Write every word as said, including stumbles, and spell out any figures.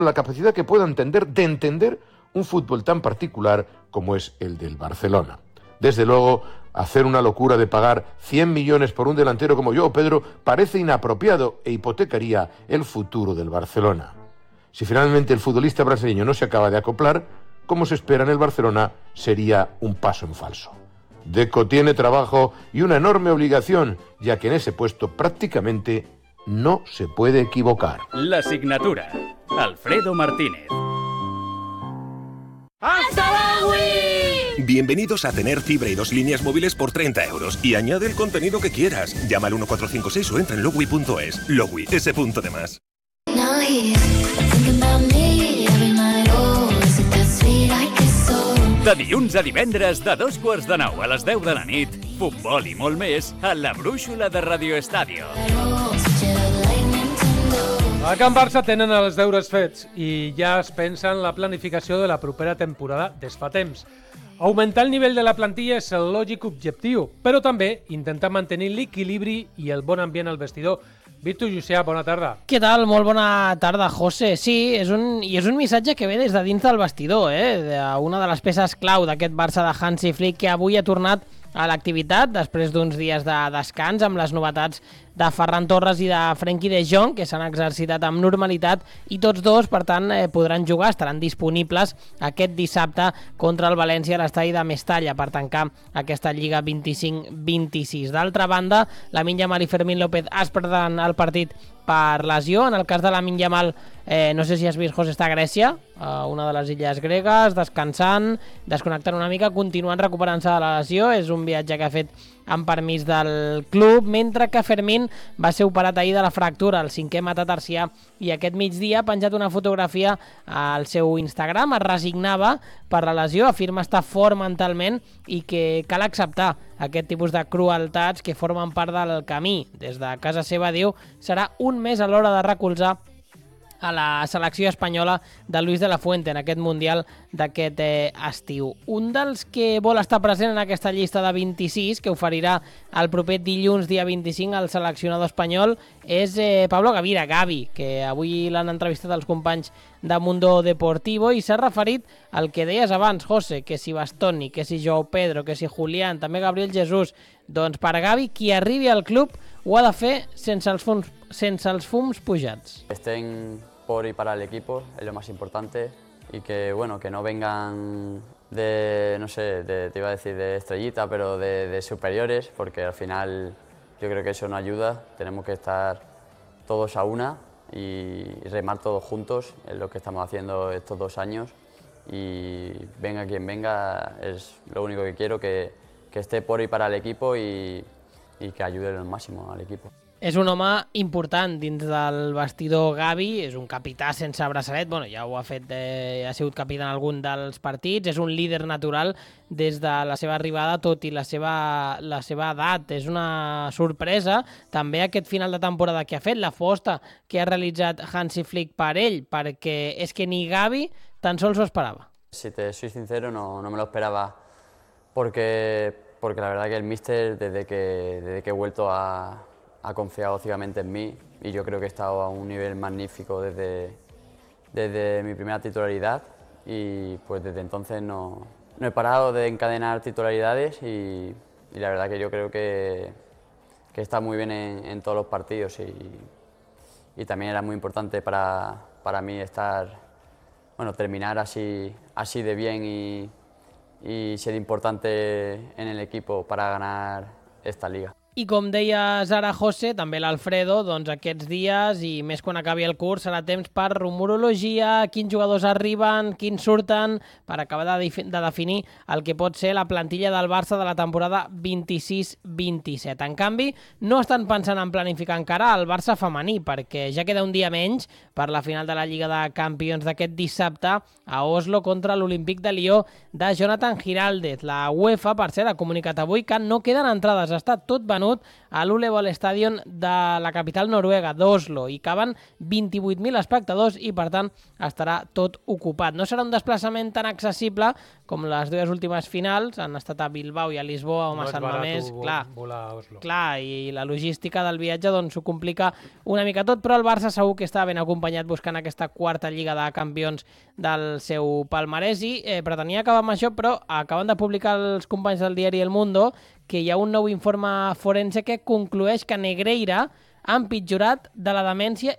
la capacidad que puedan tener de entender un fútbol tan particular como es el del Barcelona. Desde luego, hacer una locura de pagar cien millones por un delantero como yo, Pedro, parece inapropiado e hipotecaría el futuro del Barcelona. Si finalmente el futbolista brasileño no se acaba de acoplar, como se espera en el Barcelona, sería un paso en falso. Deco tiene trabajo y una enorme obligación, ya que en ese puesto prácticamente no se puede equivocar. La Signatura. Alfredo Martínez. ¡Hasta la Wii! Bienvenidos a tener fibra y dos líneas móviles por treinta euros y añade el contenido que quieras. Llama al uno cuatro cinco seis o entra en logui punto es. Logui, ese punto de más. De dilluns a divendres, de dos quarts de nou a les deu de la nit, futbol i molt més a la brúixola de Radio Estadio. A Can Barça tenen els deures fets i ja es pensa en la planificació de la propera temporada des fa temps. Augmentar el nivell de la plantilla és el lògic objectiu, però també intentar mantenir l'equilibri i el bon ambient al vestidor. Vitu Llucià, bona tarda. Què tal? Molt bona tarda, José. Sí, és un, i és un missatge que ve des de dins del vestidor, eh? De una de les peces clau d'aquest Barça de Hansi Flick, que avui ha tornat a l'activitat després d'uns dies de descans amb les novetats de Ferran Torres i de Frenkie de Jong, que s'han exercitat amb normalitat, i tots dos, per tant, eh, podran jugar, estaran disponibles aquest dissabte contra el València a l'estadi de Mestalla per tancar aquesta Lliga vint-i-cinc vint-i-sis. D'altra banda, Lamine Yamal i Fermín López es perdran el partit per lesió. En el cas de Lamine Yamal, eh, no sé si has vist, José, està a Grècia, a una de les illes gregues, descansant, desconnectant una mica, continuant recuperant-se de la lesió. És un viatge que ha fet amb permís del club, mentre que Fermín va ser operat ahir de la fractura, el cinquè metatarsià, i aquest migdia ha penjat una fotografia al seu Instagram. Es resignava per la lesió, afirma estar fort mentalment i que cal acceptar aquest tipus de crueltats que formen part del camí. Des de casa seva diu serà un mes a l'hora de recolzar a la selecció espanyola de Luis de la Fuente en aquest Mundial d'aquest eh, estiu. Un dels que vol estar present en aquesta llista de vint-i-sis, que oferirà el proper dilluns, dia vint-i-cinc, al seleccionador espanyol, és eh, Pablo Gavira, Gavi, que avui l'han entrevistat els companys de Mundo Deportivo i s'ha referit al que deies abans, José, que si Bastoni, que si Joao Pedro, que si Julián, també Gabriel Jesús. Doncs per Gavi, qui arribi al club ho ha de fer sense els fums, sense els fums pujats. Estén por y para el equipo es lo más importante y que bueno que no vengan de no sé de, te iba a decir de estrellita pero de, de superiores, porque al final yo creo que eso no ayuda. Tenemos que estar todos a una y remar todos juntos, es lo que estamos haciendo estos dos años, y venga quien venga, es lo único que quiero, que, que esté por y para el equipo y, y que ayude al máximo al equipo. És un home important dins del vestidor, Gavi, és un capità sense braçalet, bueno, ja ho ha fet, eh, ha sigut capità en algun dels partits, és un líder natural des de la seva arribada, tot i la seva, la seva edat. És una sorpresa també aquest final de temporada que ha fet, l'aposta que ha realitzat Hansi Flick per ell, perquè és que ni Gavi tan sols ho esperava. Si te soy sincero, no, no me lo esperaba, porque, porque la verdad que el míster, desde que, desde que he vuelto a... ha confiado ciegamente en mí y yo creo que he estado a un nivel magnífico desde, desde mi primera titularidad, y pues desde entonces no, no he parado de encadenar titularidades y, y la verdad que yo creo que, que está muy bien en, en todos los partidos, y, y también era muy importante para, para mí estar, bueno, terminar así, así de bien y, y ser importante en el equipo para ganar esta liga. I com deies ara, José, també l'Alfredo, doncs aquests dies, i més quan acabi el curs, serà temps per rumorologia, quins jugadors arriben, quins surten, per acabar de, de definir el que pot ser la plantilla del Barça de la temporada vint-i-sis vint-i-set. En canvi, no estan pensant en planificar encara el Barça femení, perquè ja queda un dia menys per la final de la Lliga de Campions d'aquest dissabte a Oslo contra l'Olímpic de Lió de Jonathan Giraldez. La UEFA, per cert, ha comunicat avui que no queden entrades, està tot venut Canut a l'Ulevoll Stadion de la capital noruega, d'Oslo, i caben vint-i-vuit mil espectadors i, per tant, estarà tot ocupat. No serà un desplaçament tan accessible com les dues últimes finals, han estat a Bilbao i a Lisboa o a Sant Mamés, clar, clar, i la logística del viatge doncs ho complica una mica tot, però el Barça segur que està ben acompanyat buscant aquesta quarta Lliga de Campions del seu palmarès i eh, pretenia acabar amb això, però acaben de publicar els companys del diari El Mundo que hi ha un nou informe forense que conclueix que Negreira ha empitjorat de la demència